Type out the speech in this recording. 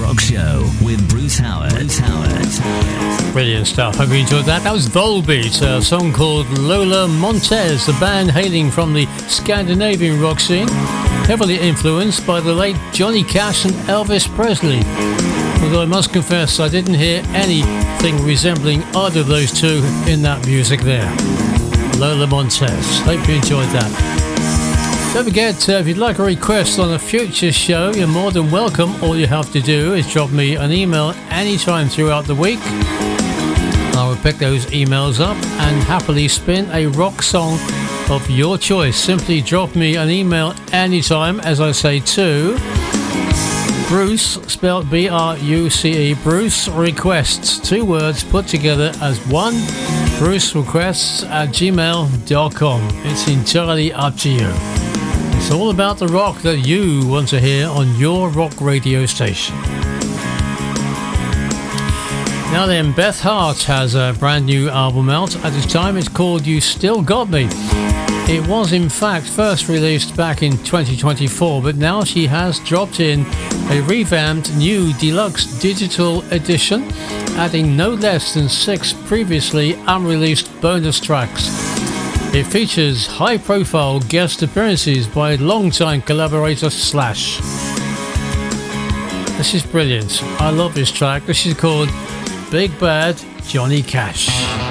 Rock Show with Bruce Howard. Brilliant stuff. Hope you enjoyed that. That was Volbeat, a song called Lola Montez, a band hailing from the Scandinavian rock scene, heavily influenced by the late Johnny Cash and Elvis Presley. Although I must confess I didn't hear anything resembling either of those two in that music there. Lola Montez. Hope you enjoyed that. Don't forget, if you'd like a request on a future show, you're more than welcome. All you have to do is drop me an email anytime throughout the week. I will pick those emails up and happily spin a rock song of your choice. Simply drop me an email anytime, as I say, to Bruce, spelled B-R-U-C-E, Bruce Requests, 2 words put together as one, brucerequests@gmail.com. It's entirely up to you. It's all about the rock that you want to hear on your rock radio station. Now then, Beth Hart has a brand new album out. At this time, it's called You Still Got Me. It was in fact first released back in 2024, but now she has dropped in a revamped new deluxe digital edition, adding no less than 6 previously unreleased bonus tracks. It features high-profile guest appearances by longtime collaborator Slash. This is brilliant. I love this track. This is called Big Bad Johnny Cash.